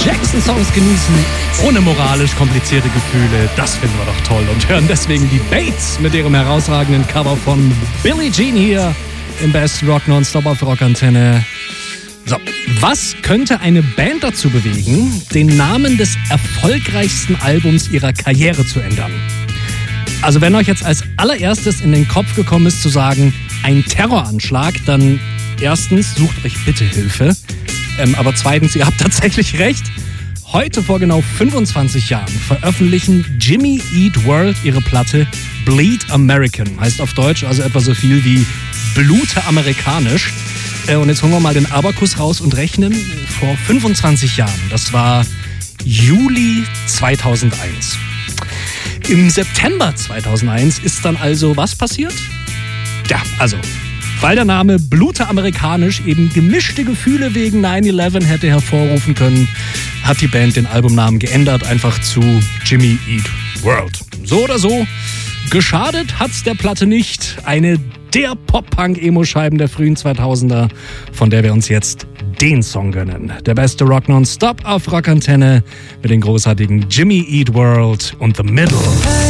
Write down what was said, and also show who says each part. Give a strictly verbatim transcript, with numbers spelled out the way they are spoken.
Speaker 1: Jackson-Songs genießen, ohne moralisch komplizierte Gefühle. Das finden wir doch toll und hören deswegen die Bates mit ihrem herausragenden Cover von Billie Jean hier im Best Rock Nonstop auf Rockantenne. So, was könnte eine Band dazu bewegen, den Namen des erfolgreichsten Albums ihrer Karriere zu ändern? Also wenn euch jetzt als allererstes in den Kopf gekommen ist zu sagen, ein Terroranschlag, dann erstens sucht euch bitte Hilfe. Ähm, aber zweitens, ihr habt tatsächlich recht. Heute vor genau fünfundzwanzig Jahren veröffentlichen Jimmy Eat World ihre Platte Bleed American. Heißt auf Deutsch also etwa so viel wie Blute amerikanisch. Äh, und jetzt holen wir mal den Abakus raus und rechnen. Vor fünfundzwanzig Jahren, das war Juli zweitausendeins. Im September zweitausendeins ist dann also was passiert? Ja, also, weil der Name Blute amerikanisch eben gemischte Gefühle wegen neun elf hätte hervorrufen können, hat die Band den Albumnamen geändert, einfach zu Jimmy Eat World. So oder so, geschadet hat's der Platte nicht. Eine der Pop-Punk-Emo-Scheiben der frühen zweitausender, von der wir uns jetzt den Song gönnen. Der beste Rock Nonstop auf Rockantenne mit den großartigen Jimmy Eat World und The Middle.